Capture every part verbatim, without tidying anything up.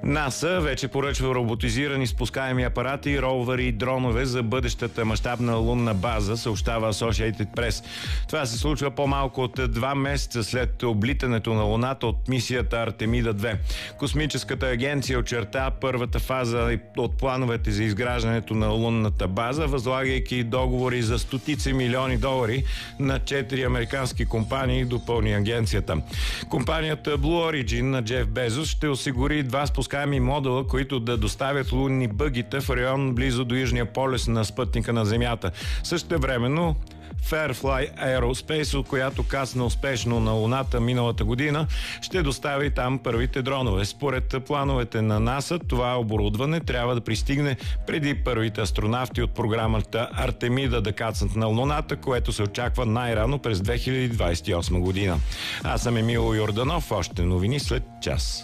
НАСА вече поръчва роботизирани спускаеми апарати, ровъри и дронове за бъдещата мащабна лунна база, съобщава Associated Press. Това се случва по-малко от два месеца след облитането на Луната от мисията Артемида две. Космическата агенция очерта първата фаза от плановете за изграждането на лунната база, възлагайки договори за стотици милиони долари на четири американски компании, допълни агенцията. Компанията Blue Origin на Джеф Безос ще осигури два спускаеми модула, които да доставят лунни бъгите в район близо до южния полюс на спътника на Земята. Същевременно Fairfly Aerospace, която кацна успешно на Луната миналата година, ще достави там първите дронове. Според плановете на НАСА, това оборудване трябва да пристигне преди първите астронавти от програмата Артемида да кацнат на Луната, което се очаква най-рано през две хиляди двадесет и осма година. Аз съм Емил Йорданов, още новини след час.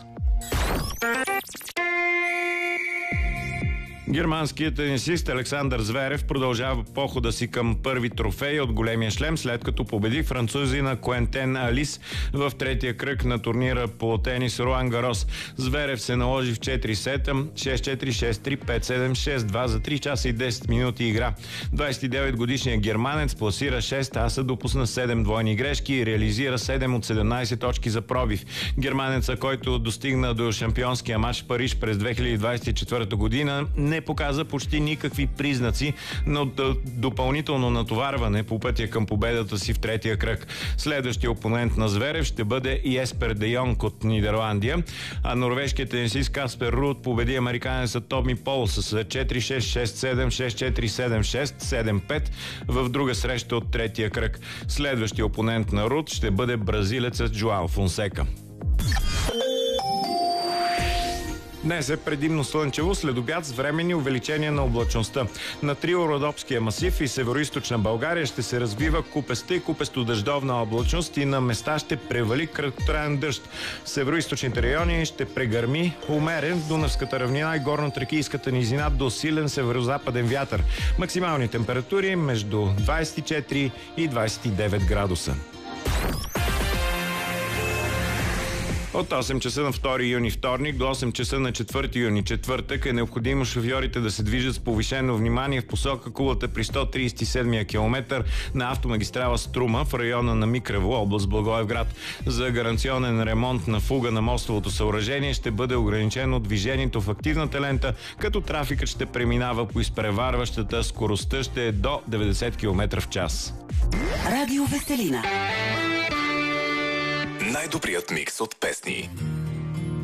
Германският тенисист Александър Зверев продължава похода си към първи трофей от големия шлем, след като победи французина Куентен Алис в третия кръг на турнира по тенис Руан Гарос. Зверев се наложи в четири сета, шест четири, шест три, пет седем, шест два за три часа и десет минути игра. двадесет и девет годишният германец пласира шест аса, допусна седем двойни грешки и реализира седем от седемнадесет точки за пробив. Германеца, който достигна до шампионския матч в Париж през две хиляди двадесет и четвърта година, не показа почти никакви признаци на допълнително натоварване по пътя към победата си в третия кръг. Следващия опонент на Зверев ще бъде Еспер де Йонг от Нидерландия, а норвежкият тенисист Каспер Руд победи американеца Томи Пол с четири шест, шест седем, шест четири, седем шест, седем пет в друга среща от третия кръг. Следващия опонент на Руд ще бъде бразилецът Жоао Фонсека. Днес е предимно слънчево, след обяд с временни увеличения на облачността. На Триородопския масив и североизточна България ще се развива купеста и купесто-дъждовна облачност и на места ще превали краткотраен дъжд. В североизточните райони ще прегърми умерен в Дунавската равнина и горно-тракийската низина до силен северозападен вятър. Максимални температури между двадесет и четири и двадесет и девет градуса. От осем часа на втори юни вторник до осем часа на четвърти юни четвъртък е необходимо шофьорите да се движат с повишено внимание в посока Кулата при сто тридесет и седми километър на автомагистрала Струма в района на Микрево, област Благоевград. За гаранционен ремонт на фуга на мостовото съоръжение ще бъде ограничено движението в активната лента, като трафикът ще преминава по изпреварващата, скоростта ще е до деветдесет километра в час. Радио Веселина. Най-добрият микс от песни.